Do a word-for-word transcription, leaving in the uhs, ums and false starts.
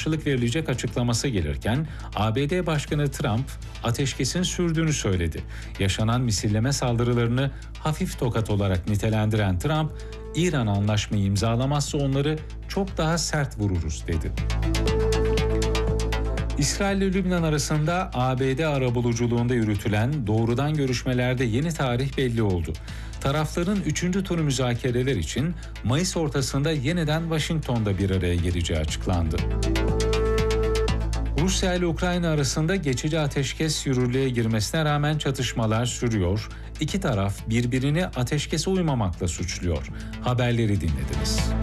karşılık verilecek açıklaması gelirken A B D Başkanı Trump ateşkesin sürdüğünü söyledi. Yaşanan misilleme saldırılarını hafif tokat olarak nitelendiren Trump, İran anlaşmayı imzalamazsa onları çok daha sert vururuz dedi. İsrail ile Lübnan arasında A B D arabuluculuğunda yürütülen doğrudan görüşmelerde yeni tarih belli oldu. Tarafların üçüncü tur müzakereler için Mayıs ortasında yeniden Washington'da bir araya geleceği açıklandı. Rusya ile Ukrayna arasında geçici ateşkes yürürlüğe girmesine rağmen çatışmalar sürüyor. İki taraf birbirini ateşkese uymamakla suçluyor. Haberleri dinlediniz.